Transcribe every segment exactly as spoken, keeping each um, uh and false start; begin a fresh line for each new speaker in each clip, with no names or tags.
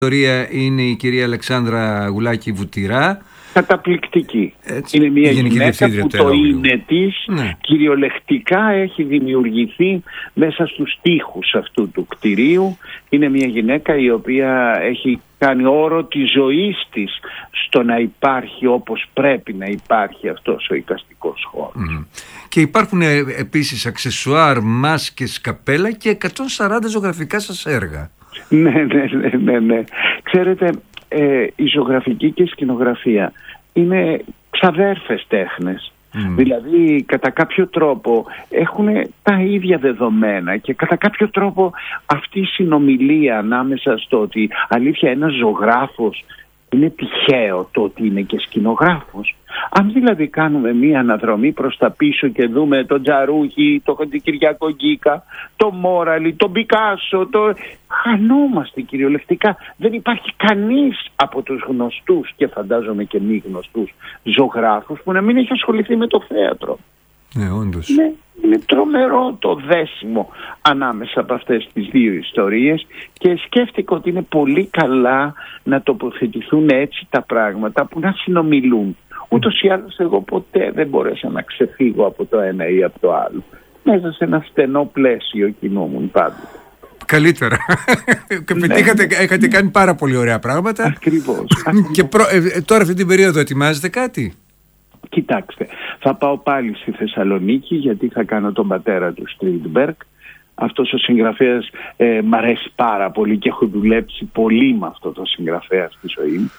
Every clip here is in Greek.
ιστορία είναι η κυρία Αλεξάνδρα Γουλάκη Βουτυρά.
Καταπληκτική.
Έτσι,
είναι μια γυναίκα που το είναι της,
ναι.
κυριολεκτικά έχει δημιουργηθεί μέσα στους τοίχους αυτού του κτηρίου. Είναι μια γυναίκα η οποία έχει κάνει όρο της ζωής της στο να υπάρχει όπως πρέπει να υπάρχει αυτός ο εικαστικός χώρος.
Mm. Και υπάρχουν ε, επίσης αξεσουάρ, μάσκες, καπέλα και εκατόν σαράντα ζωγραφικά σας έργα.
Ναι, ναι, ναι, ναι, ναι. Ξέρετε, ε, η ζωγραφική και η σκηνογραφία είναι ξαδέρφες τέχνες. Mm. Δηλαδή κατά κάποιο τρόπο έχουν τα ίδια δεδομένα και κατά κάποιο τρόπο αυτή η συνομιλία ανάμεσα στο ότι αλήθεια ένας ζωγράφος είναι τυχαίο το ότι είναι και σκηνογράφος. Αν δηλαδή κάνουμε μία αναδρομή προς τα πίσω και δούμε τον Τζαρούχη, τον Κυριακό Γκίκα, τον Μόραλη, τον Πικάσο, το... χανόμαστε κυριολεκτικά. Δεν υπάρχει κανείς από τους γνωστούς και φαντάζομαι και μη γνωστούς ζωγράφους που να μην έχει ασχοληθεί με το θέατρο.
Ναι, όντως.
Είναι, είναι τρομερό το δέσιμο ανάμεσα από αυτές τις δύο ιστορίες και σκέφτηκα ότι είναι πολύ καλά να τοποθετηθούν έτσι τα πράγματα που να συνομιλούν. Ούτως ή άλλως εγώ ποτέ δεν μπορέσα να ξεφύγω από το ένα ή από το άλλο. Μέσα σε ένα στενό πλαίσιο κινούμουν πάντοτε.
Καλύτερα. Και πετύχατε, έχετε κάνει πάρα πολύ ωραία πράγματα.
Ακριβώς.
Και προ, ε, τώρα αυτή την περίοδο ετοιμάζετε κάτι?
Κοιτάξτε, θα πάω πάλι στη Θεσσαλονίκη γιατί θα κάνω τον πατέρα του Στρίντμπεργκ. Αυτός ο συγγραφέας ε, μ' αρέσει πάρα πολύ και έχω δουλέψει πολύ με αυτό το συγγραφέα στη ζωή μου.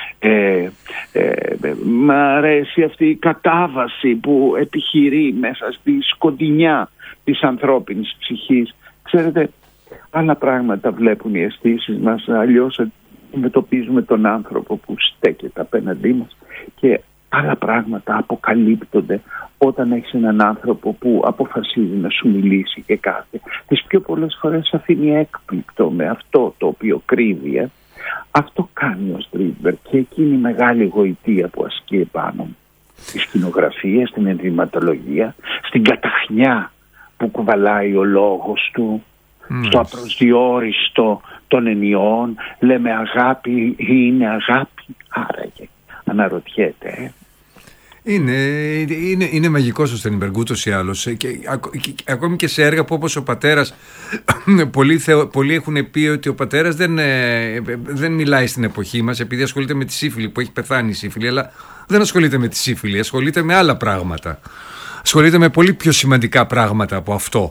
Ε, ε, μ' αρέσει αυτή η κατάβαση που επιχειρεί μέσα στη σκοτεινιά της ανθρώπινης ψυχής. Ξέρετε, άλλα πράγματα βλέπουν οι αισθήσεις μας, αλλιώς αντιμετωπίζουμε τον άνθρωπο που στέκεται απέναντί μας και άλλα πράγματα αποκαλύπτονται όταν έχεις έναν άνθρωπο που αποφασίζει να σου μιλήσει και κάθε. Τις πιο πολλές φορές αφήνει έκπληκτο με αυτό το οποίο κρύβει. Ε. Αυτό κάνει ο Στρίντμπεργκ και εκείνη η μεγάλη γοητεία που ασκεί επάνω μου. Στη σκηνογραφία, στην ενδυματολογία, στην καταχνιά που κουβαλάει ο λόγος του, mm. στο απροσδιόριστο των ενιών. Λέμε αγάπη είναι αγάπη, άραγε. Αναρωτιέται. Ε.
Είναι, είναι, είναι μαγικός ο Στρίντμπεργκ ούτως ή άλλως και, και, και, ακόμη και σε έργα που όπως ο πατέρας πολλοί, θεω, πολλοί έχουν πει ότι ο πατέρας δεν, ε, δεν μιλάει στην εποχή μας επειδή ασχολείται με τη σύφυλλη, που έχει πεθάνει η σύφυλλη, αλλά δεν ασχολείται με τη σύφυλλη, ασχολείται με άλλα πράγματα, ασχολείται με πολύ πιο σημαντικά πράγματα από αυτό.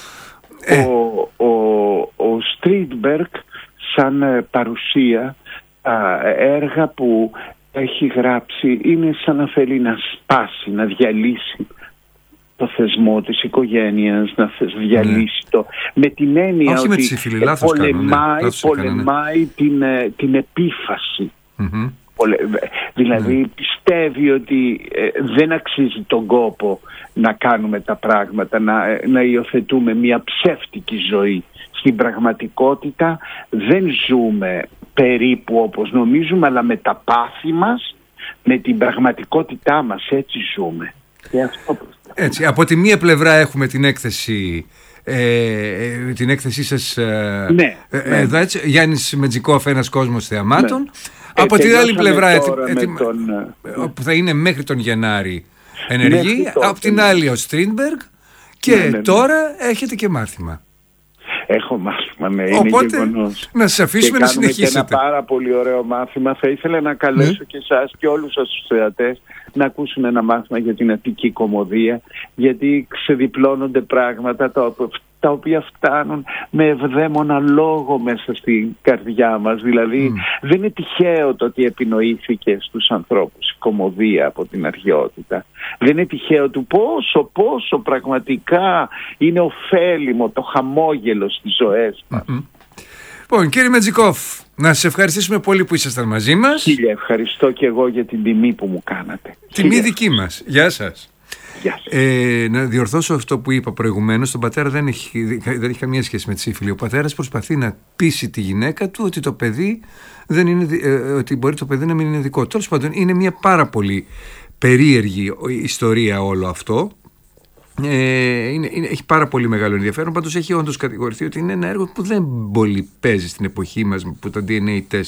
Ο, ε. ο, ο Στρίντμπεργκ σαν παρουσία α, έργα που έχει γράψει είναι σαν να θέλει να σπάσει, να διαλύσει το θεσμό της οικογένειας, να διαλύσει το με την έννοια
όχι
ότι
με τη σύφυλλη, λάθος
πολεμάει,
κάνω, ναι. λάθος
πολεμάει ναι. την, την επίφαση.
Mm-hmm.
Πολε... Δηλαδή mm. πιστεύει ότι ε, δεν αξίζει τον κόπο να κάνουμε τα πράγματα, να, να υιοθετούμε μια ψεύτικη ζωή. Στην πραγματικότητα δεν ζούμε περίπου όπως νομίζουμε, αλλά με τα πάθη μας, με την πραγματικότητά μας, έτσι ζούμε. Και αυτό
έτσι, από τη μία πλευρά έχουμε την έκθεση ε, την έκθεσή σας ε,
ναι,
ε,
ναι.
εδώ έτσι, Γιάννης Μετζικόφ, ένας κόσμος θεαμάτων, ναι. Από
ε,
την άλλη πλευρά ετι, ετι,
τον...
που θα είναι μέχρι τον Γενάρη ενεργή, από την άλλη ο Στρίντμπεργκ και
ναι, ναι, ναι.
τώρα έχετε και μάθημα.
Έχω μάθημα, ναι, είναι
οπότε,
γεγονός.
Να σας αφήσουμε
και
να συνεχίσετε.
Και ένα πάρα πολύ ωραίο μάθημα. Θα ήθελα να καλέσω ναι. και εσάς και όλους σας τους θεατές να ακούσουν ένα μάθημα για την Αττική Κωμωδία, γιατί ξεδιπλώνονται πράγματα τα, τα οποία φτάνουν με ευδαίμονα λόγο μέσα στην καρδιά μας. Δηλαδή mm. δεν είναι τυχαίο το ότι επινοήθηκε στους ανθρώπους η κωμωδία από την αρχαιότητα. Δεν είναι τυχαίο του πόσο πόσο πραγματικά είναι ωφέλιμο το χαμόγελο στις ζωές μας.
Mm-hmm. Λοιπόν, κύριε Μετζικόφ, να σας ευχαριστήσουμε πολύ που ήσασταν μαζί μας.
Χίλια ευχαριστώ και εγώ για την τιμή που μου κάνατε.
Τιμή
Χίλια.
δική μας. Γεια σας.
Γεια σας.
Ε, να διορθώσω αυτό που είπα προηγουμένως. Τον πατέρα δεν έχει, δεν έχει καμία σχέση με τη σύφυλλη. Ο πατέρας προσπαθεί να πείσει τη γυναίκα του ότι το παιδί δεν είναι, ε, ότι μπορεί το παιδί να μην είναι δικό. Τέλος πάντων, είναι μια πάρα πολύ περίεργη ιστορία όλο αυτό. Ε, είναι, είναι, έχει πάρα πολύ μεγάλο ενδιαφέρον. Πάντως έχει όντως κατηγορηθεί ότι είναι ένα έργο που δεν πολύ παίζει στην εποχή μας, που τα ντι εν έι τεστ